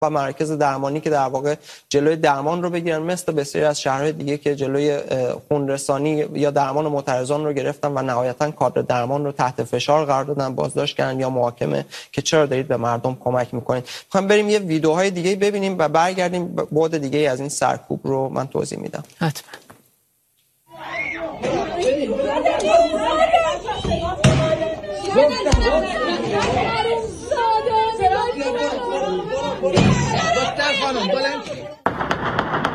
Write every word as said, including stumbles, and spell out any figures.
و مراکز درمانی که در واقع جلوی درمان رو بگیرن، مثل بسیاری از شهرهای دیگه که جلوی خونرسانی یا درمان معترضان رو گرفتن و نهایتا کادر درمان رو تحت فشار قرار دادن، بازداشت کردن یا محاکمه که چرا دارید به مردم کمک میکنید. میخوام بریم یه ویدیوهای دیگه ببینیم و برگردیم بعد دیگه از این سرکوب رو من توضیح میدم. حتما. دختر خانم بلند